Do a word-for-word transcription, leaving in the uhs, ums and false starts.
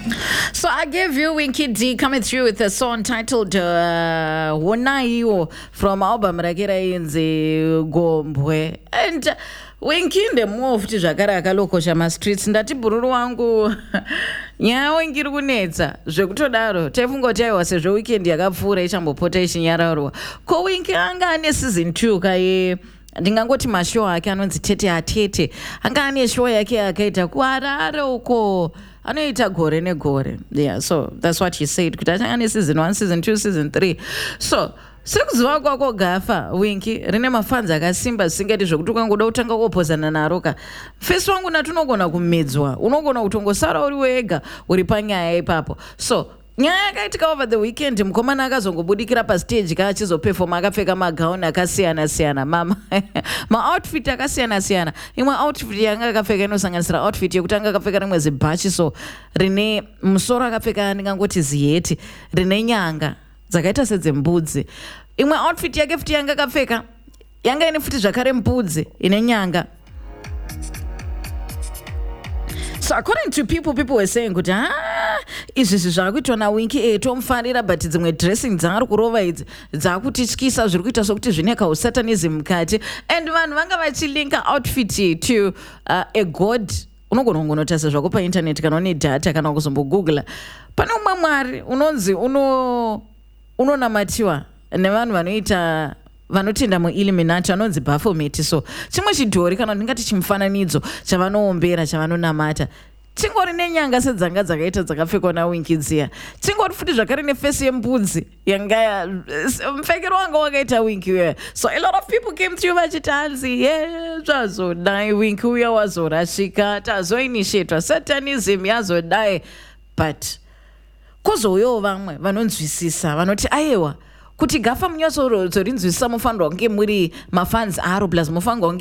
So I gave you Winky D coming through with a song titled uh, Wonaiwo from album Rakira Inzi Gombwe. And uh, Winky the move to Jakara Kaloko Shama streets ndati bururu wangu nyawo ngiri kunetsa zvekutodaro taifungotiwa sezvo weekend yakapfuura ichambopota ichinyararwa ko Winky anga ane season two kaye ndingangoti mashow ake anonzi tete atete anga ane show yake akaita kuarara uko anoita gore negore. Yeah, so that's what he said kuti achanga season one, season two, season three. So siri kuziva kwako gafa Winky rine mafanzi akasimba singati zvokuti ukangoda kutanga kupozana naro ka face wangu natunogona kumedzwa unogona kutongosara uri wega uri panyaya ipapo. So nyaya yakaitika over the weekend mukomana akazongobudikira pastage kaachizopefoma akapfeka magauni akasiyana siyana mama maoutfit akasiyana siyana. Imwe outfit yanga akapfeka inosanganisira outfit yekutanga akapfeka rimwe zibhachi so rine musoro akapfeka ndingangoti ziheti rine nyanga dzakaita sedzembudzi. Imwe outfit yake futi yanga akapfeka yanga ine futi zvakare mbudzi ine nyanga. So according to people, people were saying kuti ah izvi zvakuitwa naWinky eh tomufarira but dzimwe dressing dzari kurova idzi dzakutityisa zviri kuita sokuti zvine kausatanism mukati and vanhu vanga vachilinka outfit to uh, a god. Unogona kungonotasa zvako painternet kana une data kana kuzombogoogle pane umwe mwari unonzi uno unonamatiwa nevanhu vanoita vanotenda muIlluminati anonzi Baphomet. So chimwe chidhori kana ndingati chimufananidzo chavanoombera chavanonamata chingori nenyanga sedzanga dzakaita dzakapfekwa naWinky dziya chingori futi zvakare nefesi yembudzi yanga mupfekero wanga wakaita Winky uya. So a lot of people came through vachiti hanzi ye zvazodai Winky uya wazorashika tazoinishetwa satanism yazodai but kozouyawo vamwe vanonzwisisa vanoti aiwa kuti gafa munyatsorinzwisisa mufanirwa kunge muri mafans aro plus mufanirwa